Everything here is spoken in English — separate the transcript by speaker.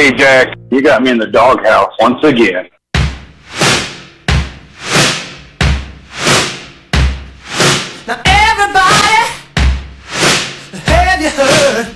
Speaker 1: Hey, Jack, you got me in the doghouse once again.
Speaker 2: Now everybody, have you heard